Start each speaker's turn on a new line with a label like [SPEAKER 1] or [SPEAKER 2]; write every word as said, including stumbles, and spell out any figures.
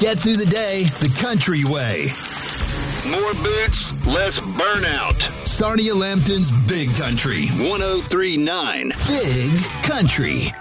[SPEAKER 1] Get through the day the country way.
[SPEAKER 2] More boots, less burnout.
[SPEAKER 1] Sarnia Lambton's Big Country, one oh three point nine. Big Country.